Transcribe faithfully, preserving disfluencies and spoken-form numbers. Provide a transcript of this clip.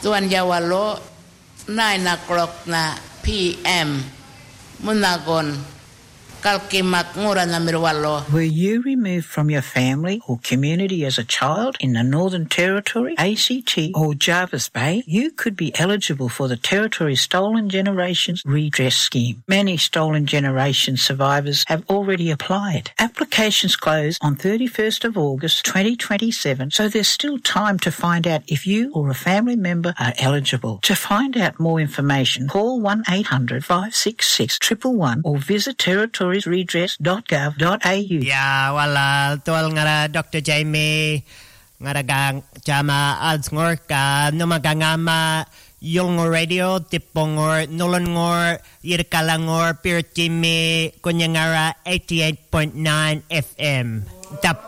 tuan Jawalo nine o'clock na P M Munagon Kalkimak Ngura na Mirwalo. Were you removed from your family or community as a child in the Northern Territory, A C T or Jervis Bay? You could be eligible for the Territory Stolen Generations Redress Scheme. Many Stolen Generations survivors have already applied. Applications close on thirty-first of August twenty twenty-seven, so there's still time to find out if you or a family member are eligible. To find out more information, call one eight hundred five six six one one one or visit territory redress dot gov dot a u. Yeah, wala tuwal nga Doctor Jamie nga ragang chama ads ngor ka numagangama yung radio tipongor nulongor irkalangor pirtimi kunyangara eighty-eight point nine F M. Tap